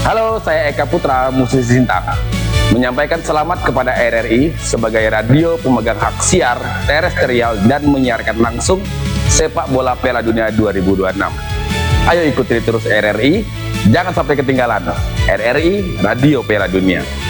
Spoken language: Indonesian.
Halo, saya Eka Putra, musisi Sintang, menyampaikan selamat kepada RRI sebagai radio pemegang hak siar terestrial dan menyiarkan langsung sepak bola Piala Dunia 2026. Ayo ikuti terus RRI, jangan sampai ketinggalan. RRI Radio Piala Dunia.